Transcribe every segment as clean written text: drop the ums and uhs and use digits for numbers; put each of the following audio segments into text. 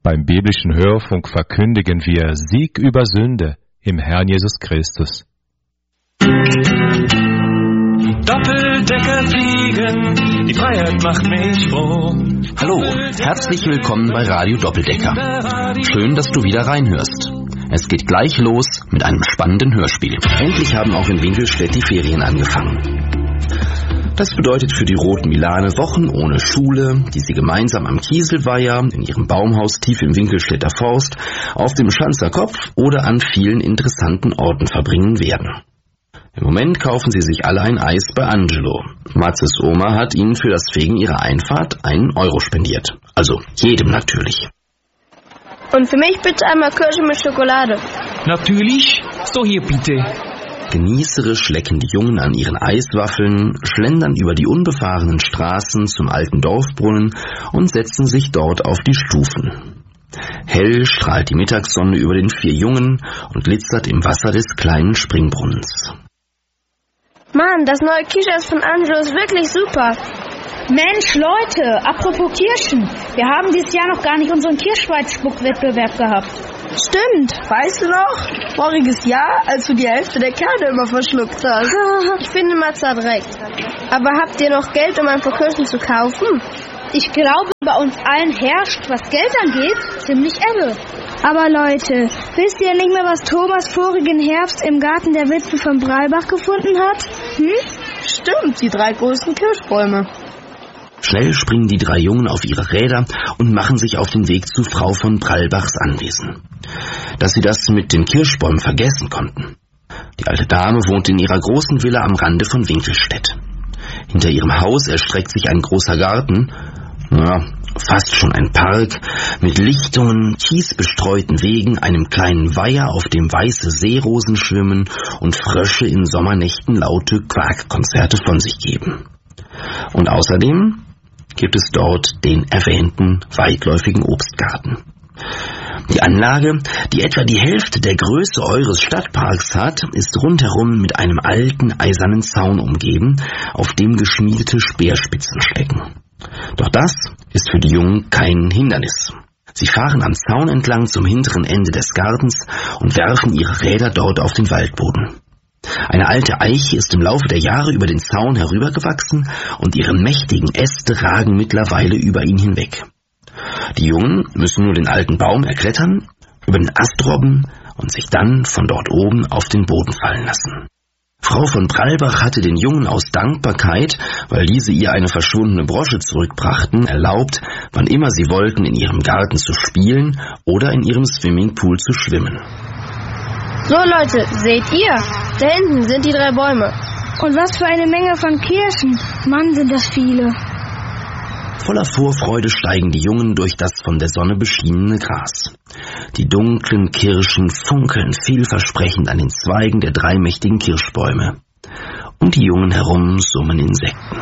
Beim biblischen Hörfunk verkündigen wir Sieg über Sünde im Herrn Jesus Christus. Doppeldecker fliegen, die Freiheit macht mich froh. Hallo, herzlich willkommen bei Radio Doppeldecker. Schön, dass du wieder reinhörst. Es geht gleich los mit einem spannenden Hörspiel. Endlich haben auch in Winkelstedt die Ferien angefangen. Das bedeutet für die Roten Milane Wochen ohne Schule, die sie gemeinsam am Kieselweiher, in ihrem Baumhaus tief im Winkelstädter Forst, auf dem Schanzer Kopf oder an vielen interessanten Orten verbringen werden. Im Moment kaufen sie sich alle ein Eis bei Angelo. Matzes Oma hat ihnen für das Fegen ihrer Einfahrt 1 Euro spendiert. Also jedem natürlich. Und für mich bitte einmal Kirsche mit Schokolade. Natürlich, so hier bitte. Genießerisch lecken die Jungen an ihren Eiswaffeln, schlendern über die unbefahrenen Straßen zum alten Dorfbrunnen und setzen sich dort auf die Stufen. Hell strahlt die Mittagssonne über den 4 Jungen und glitzert im Wasser des kleinen Springbrunnens. Mann, das neue Kirscheis von Angelo ist wirklich super. Mensch, Leute, apropos Kirschen. Wir haben dieses Jahr noch gar nicht unseren Kirschweizspuck-Wettbewerb gehabt. Stimmt, weißt du noch? Voriges Jahr, als du die Hälfte der Kerne immer verschluckt hast. Ich finde, Matze hat recht. Aber habt ihr noch Geld, um ein paar Kirschen zu kaufen? Ich glaube, bei uns allen herrscht, was Geld angeht, ziemlich Ebbe. Aber Leute, wisst ihr nicht mehr, was Thomas vorigen Herbst im Garten der Witwe von Breilbach gefunden hat? Stimmt, die 3 größten Kirschbäume. Schnell springen die 3 Jungen auf ihre Räder und machen sich auf den Weg zu Frau von Breilbachs Anwesen. Dass sie das mit den Kirschbäumen vergessen konnten. Die alte Dame wohnt in ihrer großen Villa am Rande von Winkelstedt. Hinter ihrem Haus erstreckt sich ein großer Garten, fast schon ein Park, mit Lichtungen, kiesbestreuten Wegen, einem kleinen Weiher, auf dem weiße Seerosen schwimmen und Frösche in Sommernächten laute Quakkonzerte von sich geben. Und außerdem gibt es dort den erwähnten weitläufigen Obstgarten. Die Anlage, die etwa die Hälfte der Größe eures Stadtparks hat, ist rundherum mit einem alten eisernen Zaun umgeben, auf dem geschmiedete Speerspitzen stecken. Doch das ist für die Jungen kein Hindernis. Sie fahren am Zaun entlang zum hinteren Ende des Gartens und werfen ihre Räder dort auf den Waldboden. Eine alte Eiche ist im Laufe der Jahre über den Zaun herübergewachsen und ihre mächtigen Äste ragen mittlerweile über ihn hinweg. Die Jungen müssen nur den alten Baum erklettern, über den Ast robben und sich dann von dort oben auf den Boden fallen lassen. Frau von Breilbach hatte den Jungen aus Dankbarkeit, weil diese ihr eine verschwundene Brosche zurückbrachten, erlaubt, wann immer sie wollten, in ihrem Garten zu spielen oder in ihrem Swimmingpool zu schwimmen. So Leute, seht ihr? Da hinten sind die 3 Bäume. Und was für eine Menge von Kirschen. Mann, sind das viele. Voller Vorfreude steigen die Jungen durch das von der Sonne beschienene Gras. Die dunklen Kirschen funkeln vielversprechend an den Zweigen der 3 mächtigen Kirschbäume. Um die Jungen herum summen Insekten.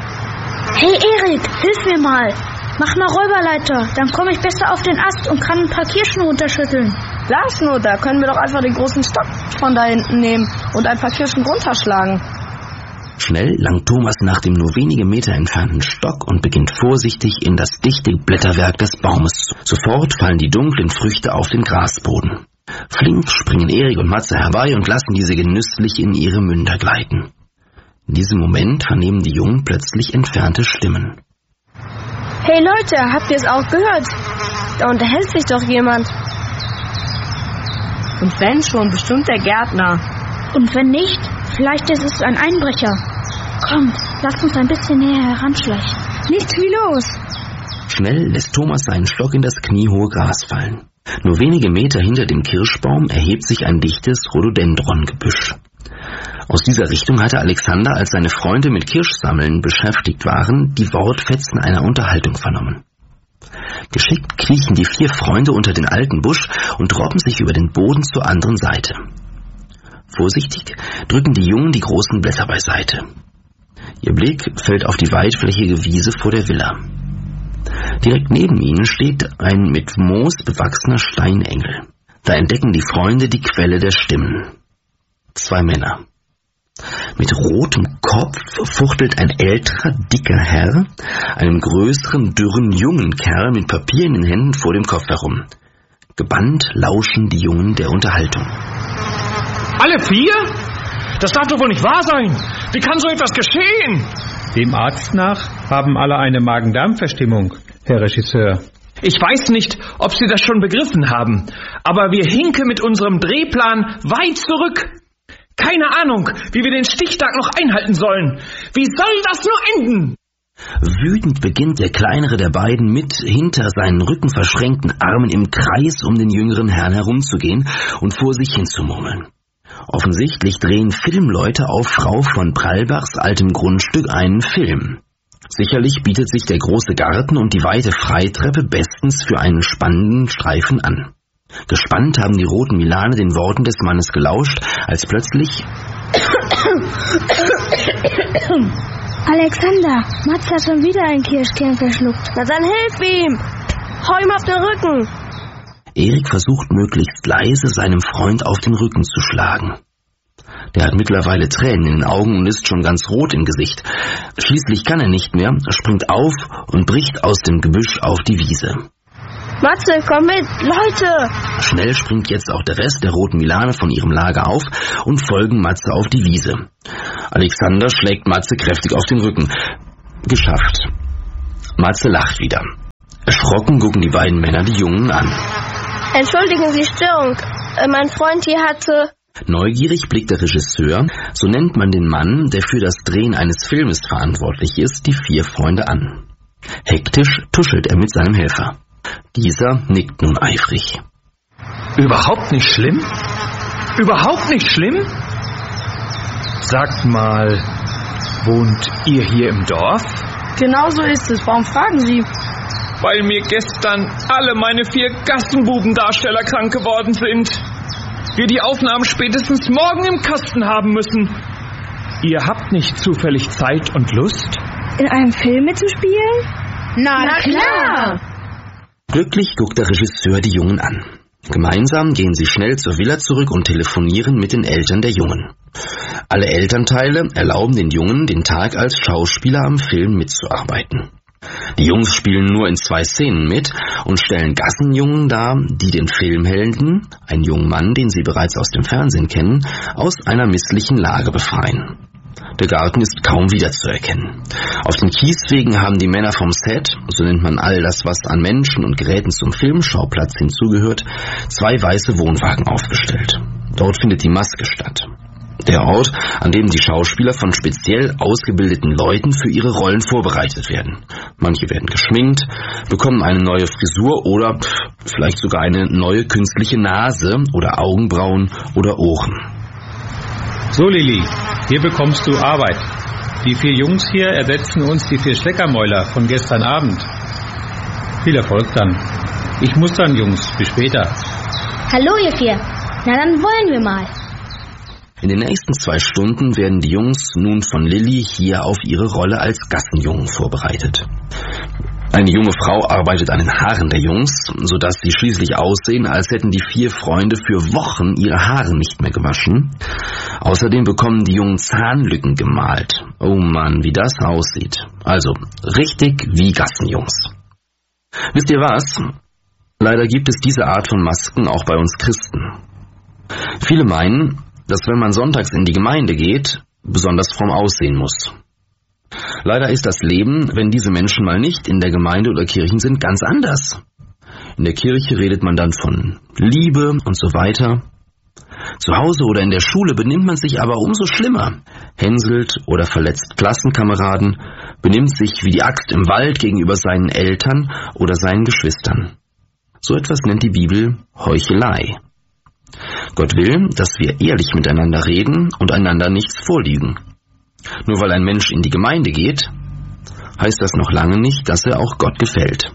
Hey Erik, hilf mir mal. Mach mal Räuberleiter, dann komme ich besser auf den Ast und kann ein paar Kirschen runterschütteln. Lars, nur, da können wir doch einfach den großen Stock von da hinten nehmen und ein paar Kirschen runterschlagen. Schnell langt Thomas nach dem nur wenige Meter entfernten Stock und beginnt vorsichtig in das dichte Blätterwerk des Baumes. Sofort fallen die dunklen Früchte auf den Grasboden. Flink springen Erik und Matze herbei und lassen diese genüsslich in ihre Münder gleiten. In diesem Moment vernehmen die Jungen plötzlich entfernte Stimmen. Hey Leute, habt ihr es auch gehört? Da unterhält sich doch jemand. Und wenn schon, bestimmt der Gärtner. Und wenn nicht, vielleicht ist es ein Einbrecher. Kommt, lasst uns ein bisschen näher heranschleichen. Nichts wie los. Schnell lässt Thomas seinen Stock in das kniehohe Gras fallen. Nur wenige Meter hinter dem Kirschbaum erhebt sich ein dichtes Rhododendron-Gebüsch. Aus dieser Richtung hatte Alexander, als seine Freunde mit Kirschsammeln beschäftigt waren, die Wortfetzen einer Unterhaltung vernommen. Geschickt kriechen die 4 Freunde unter den alten Busch und robben sich über den Boden zur anderen Seite. Vorsichtig drücken die Jungen die großen Blätter beiseite. Ihr Blick fällt auf die weitflächige Wiese vor der Villa. Direkt neben ihnen steht ein mit Moos bewachsener Steinengel. Da entdecken die Freunde die Quelle der Stimmen. 2 Männer. Mit rotem Kopf fuchtelt ein älterer, dicker Herr einem größeren, dürren, jungen Kerl mit Papier in den Händen vor dem Kopf herum. Gebannt lauschen die Jungen der Unterhaltung. Alle 4? Das darf doch wohl nicht wahr sein. Wie kann so etwas geschehen? Dem Arzt nach haben alle eine Magen-Darm-Verstimmung, Herr Regisseur. Ich weiß nicht, ob Sie das schon begriffen haben, aber wir hinken mit unserem Drehplan weit zurück. Keine Ahnung, wie wir den Stichtag noch einhalten sollen. Wie soll das nur enden? Wütend beginnt der kleinere der beiden mit hinter seinen Rücken verschränkten Armen im Kreis um den jüngeren Herrn herumzugehen und vor sich hinzumurmeln. Offensichtlich drehen Filmleute auf Frau von Prallbachs altem Grundstück einen Film. Sicherlich bietet sich der große Garten und die weite Freitreppe bestens für einen spannenden Streifen an. Gespannt haben die roten Milane den Worten des Mannes gelauscht, als plötzlich... Alexander, Matze hat schon wieder einen Kirschkern verschluckt. Na dann hilf ihm! Hau ihm auf den Rücken! Erik versucht möglichst leise, seinem Freund auf den Rücken zu schlagen. Der hat mittlerweile Tränen in den Augen und ist schon ganz rot im Gesicht. Schließlich kann er nicht mehr, springt auf und bricht aus dem Gebüsch auf die Wiese. Matze, komm mit, Leute! Schnell springt jetzt auch der Rest der roten Milane von ihrem Lager auf und folgen Matze auf die Wiese. Alexander schlägt Matze kräftig auf den Rücken. Geschafft. Matze lacht wieder. Erschrocken gucken die beiden Männer die Jungen an. Entschuldigen Sie Störung. Mein Freund hier hatte... Neugierig blickt der Regisseur, so nennt man den Mann, der für das Drehen eines Filmes verantwortlich ist, die 4 Freunde an. Hektisch tuschelt er mit seinem Helfer. Dieser nickt nun eifrig. Überhaupt nicht schlimm? Überhaupt nicht schlimm? Sagt mal, wohnt ihr hier im Dorf? Genau so ist es. Warum fragen Sie? Weil mir gestern alle meine 4 Gassenbubendarsteller krank geworden sind. Wir die Aufnahmen spätestens morgen im Kasten haben müssen. Ihr habt nicht zufällig Zeit und Lust? In einem Film mitzuspielen? Na klar! Glücklich guckt der Regisseur die Jungen an. Gemeinsam gehen sie schnell zur Villa zurück und telefonieren mit den Eltern der Jungen. Alle Elternteile erlauben den Jungen, den Tag als Schauspieler am Film mitzuarbeiten. Die Jungs spielen nur in 2 Szenen mit und stellen Gassenjungen dar, die den Filmhelden, einen jungen Mann, den sie bereits aus dem Fernsehen kennen, aus einer misslichen Lage befreien. Der Garten ist kaum wiederzuerkennen. Auf den Kieswegen haben die Männer vom Set, so nennt man all das, was an Menschen und Geräten zum Filmschauplatz hinzugehört, 2 weiße Wohnwagen aufgestellt. Dort findet die Maske statt. Der Ort, an dem die Schauspieler von speziell ausgebildeten Leuten für ihre Rollen vorbereitet werden. Manche werden geschminkt, bekommen eine neue Frisur oder vielleicht sogar eine neue künstliche Nase oder Augenbrauen oder Ohren. So, Lilli, hier bekommst du Arbeit. Die 4 Jungs hier ersetzen uns die 4 Schleckermäuler von gestern Abend. Viel Erfolg dann. Ich muss dann, Jungs. Bis später. Hallo, ihr 4. Na, dann wollen wir mal. In den nächsten 2 Stunden werden die Jungs nun von Lilli hier auf ihre Rolle als Gassenjungen vorbereitet. Eine junge Frau arbeitet an den Haaren der Jungs, sodass sie schließlich aussehen, als hätten die 4 Freunde für Wochen ihre Haare nicht mehr gewaschen. Außerdem bekommen die Jungen Zahnlücken gemalt. Oh Mann, wie das aussieht. Also, richtig wie Gassenjungs. Wisst ihr was? Leider gibt es diese Art von Masken auch bei uns Christen. Viele meinen, dass wenn man sonntags in die Gemeinde geht, besonders fromm aussehen muss. Leider ist das Leben, wenn diese Menschen mal nicht in der Gemeinde oder Kirchen sind, ganz anders. In der Kirche redet man dann von Liebe und so weiter. Zu Hause oder in der Schule benimmt man sich aber umso schlimmer. Hänselt oder verletzt Klassenkameraden, benimmt sich wie die Axt im Wald gegenüber seinen Eltern oder seinen Geschwistern. So etwas nennt die Bibel Heuchelei. Gott will, dass wir ehrlich miteinander reden und einander nichts vorlügen. Nur weil ein Mensch in die Gemeinde geht, heißt das noch lange nicht, dass er auch Gott gefällt.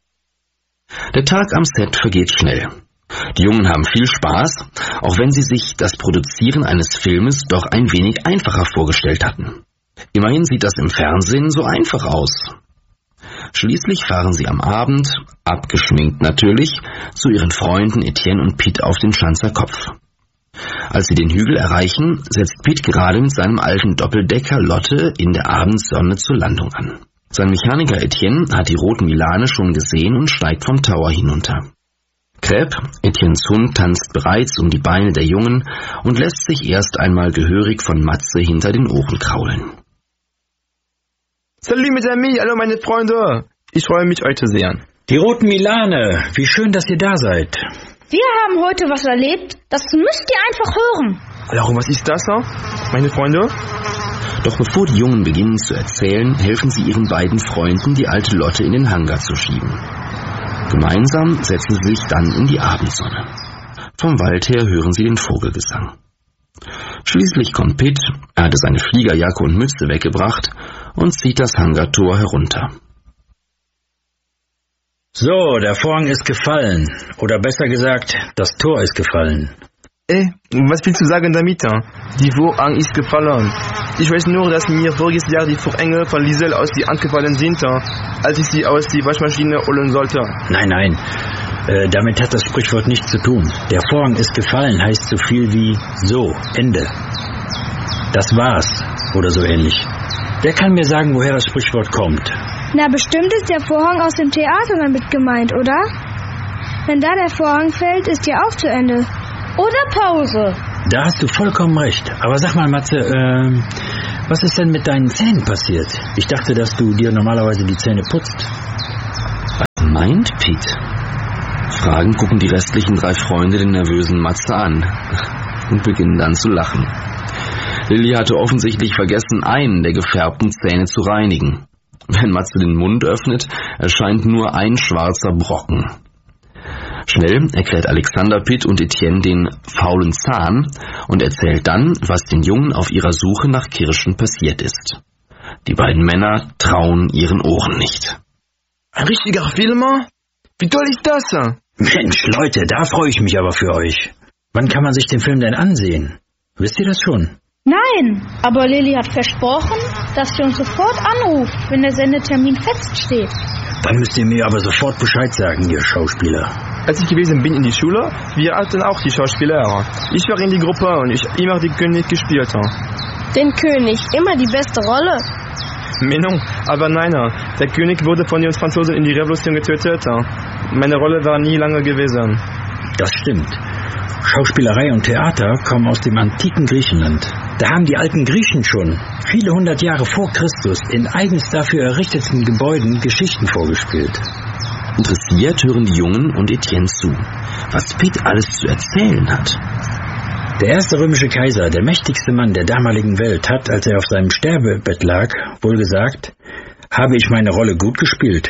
Der Tag am Set vergeht schnell. Die Jungen haben viel Spaß, auch wenn sie sich das Produzieren eines Filmes doch ein wenig einfacher vorgestellt hatten. Immerhin sieht das im Fernsehen so einfach aus. Schließlich fahren sie am Abend, abgeschminkt natürlich, zu ihren Freunden Etienne und Piet auf den Schanzer Kopf. Als sie den Hügel erreichen, setzt Piet gerade mit seinem alten Doppeldecker Lotte in der Abendsonne zur Landung an. Sein Mechaniker Etienne hat die roten Milane schon gesehen und steigt vom Tower hinunter. Crêpe, Etiennes Hund, tanzt bereits um die Beine der Jungen und lässt sich erst einmal gehörig von Matze hinter den Ohren kraulen. Salut mes amis, hallo meine Freunde. Ich freue mich, euch zu sehen. Die roten Milane, wie schön, dass ihr da seid. Wir haben heute was erlebt, das müsst ihr einfach hören. Alors, was ist das, meine Freunde? Doch bevor die Jungen beginnen zu erzählen, helfen sie ihren beiden Freunden, die alte Lotte in den Hangar zu schieben. Gemeinsam setzen sie sich dann in die Abendsonne. Vom Wald her hören sie den Vogelgesang. Schließlich kommt Pitt, er hatte seine Fliegerjacke und Mütze weggebracht und zieht das Hangartor herunter. So, der Vorhang ist gefallen. Oder besser gesagt, das Tor ist gefallen. Was willst du sagen damit? Die Vorhang ist gefallen. Ich weiß nur, dass mir voriges Jahr die Vorhänge von Liesel aus die Hand gefallen sind, als ich sie aus die Waschmaschine holen sollte. Nein, damit hat das Sprichwort nichts zu tun. Der Vorhang ist gefallen heißt so viel wie so, Ende. Das war's, oder so ähnlich. Wer kann mir sagen, woher das Sprichwort kommt? Na, bestimmt ist der Vorhang aus dem Theater damit gemeint, oder? Wenn da der Vorhang fällt, ist ja auch zu Ende. Oder Pause. Da hast du vollkommen recht. Aber sag mal, Matze, was ist denn mit deinen Zähnen passiert? Ich dachte, dass du dir normalerweise die Zähne putzt. Was meint Piet? Fragend gucken die restlichen 3 Freunde den nervösen Matze an und beginnen dann zu lachen. Lilli hatte offensichtlich vergessen, einen der gefärbten Zähne zu reinigen. Wenn Matze den Mund öffnet, erscheint nur ein schwarzer Brocken. Schnell erklärt Alexander Pitt und Etienne den faulen Zahn und erzählt dann, was den Jungen auf ihrer Suche nach Kirschen passiert ist. Die beiden Männer trauen ihren Ohren nicht. Ein richtiger Film? Wie toll ist das? Mensch, Leute, da freue ich mich aber für euch. Wann kann man sich den Film denn ansehen? Wisst ihr das schon? Nein, aber Lilli hat versprochen, dass sie uns sofort anruft, wenn der Sendetermin feststeht. Dann müsst ihr mir aber sofort Bescheid sagen, ihr Schauspieler. Als ich gewesen bin in die Schule, wir hatten auch die Schauspieler. Ich war in die Gruppe und ich immer den König gespielt. Den König, immer die beste Rolle? Mais non, aber nein, der König wurde von den Franzosen in die Revolution getötet. Meine Rolle war nie lange gewesen. Das stimmt. Schauspielerei und Theater kommen aus dem antiken Griechenland. Da haben die alten Griechen schon, viele 100 Jahre vor Christus, in eigens dafür errichteten Gebäuden Geschichten vorgespielt. Interessiert hören die Jungen und Etienne zu, was Pitt alles zu erzählen hat. Der erste römische Kaiser, der mächtigste Mann der damaligen Welt, hat, als er auf seinem Sterbebett lag, wohl gesagt, habe ich meine Rolle gut gespielt.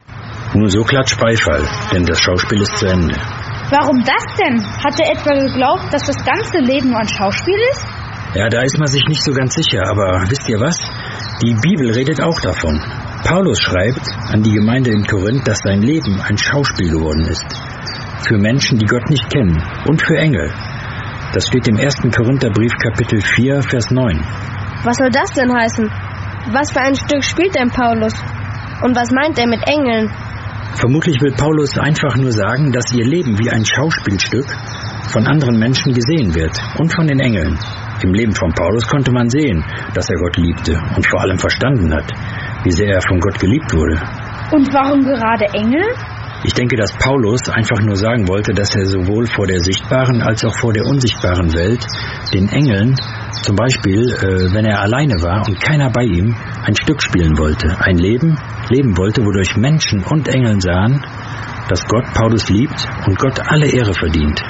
Nur so klatscht Beifall, denn das Schauspiel ist zu Ende. Warum das denn? Hat er etwa geglaubt, dass das ganze Leben nur ein Schauspiel ist? Ja, da ist man sich nicht so ganz sicher, aber wisst ihr was? Die Bibel redet auch davon. Paulus schreibt an die Gemeinde in Korinth, dass sein Leben ein Schauspiel geworden ist. Für Menschen, die Gott nicht kennen und für Engel. Das steht im 1. Korintherbrief Kapitel 4, Vers 9. Was soll das denn heißen? Was für ein Stück spielt denn Paulus? Und was meint er mit Engeln? Vermutlich will Paulus einfach nur sagen, dass ihr Leben wie ein Schauspielstück von anderen Menschen gesehen wird und von den Engeln. Im Leben von Paulus konnte man sehen, dass er Gott liebte und vor allem verstanden hat, wie sehr er von Gott geliebt wurde. Und warum gerade Engel? Ich denke, dass Paulus einfach nur sagen wollte, dass er sowohl vor der sichtbaren als auch vor der unsichtbaren Welt den Engeln, zum Beispiel, wenn er alleine war und keiner bei ihm, ein Stück spielen wollte, ein Leben wollte, wodurch Menschen und Engeln sahen, dass Gott Paulus liebt und Gott alle Ehre verdient.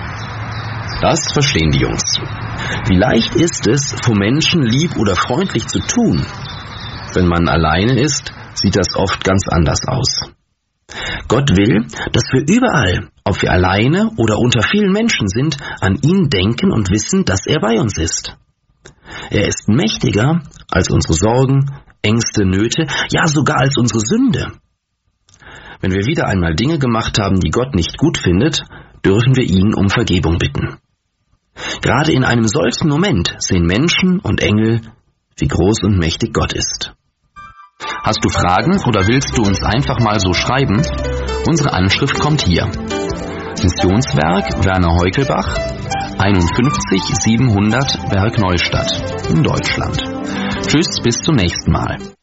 Das verstehen die Jungs. Wie leicht ist es, vor Menschen lieb oder freundlich zu tun? Wenn man alleine ist, sieht das oft ganz anders aus. Gott will, dass wir überall, ob wir alleine oder unter vielen Menschen sind, an ihn denken und wissen, dass er bei uns ist. Er ist mächtiger als unsere Sorgen, Ängste, Nöte, ja sogar als unsere Sünde. Wenn wir wieder einmal Dinge gemacht haben, die Gott nicht gut findet, dürfen wir ihn um Vergebung bitten. Gerade in einem solchen Moment sehen Menschen und Engel, wie groß und mächtig Gott ist. Hast du Fragen oder willst du uns einfach mal so schreiben? Unsere Anschrift kommt hier. Missionswerk Werner Heukelbach, 51 700 Bergneustadt in Deutschland. Tschüss, bis zum nächsten Mal.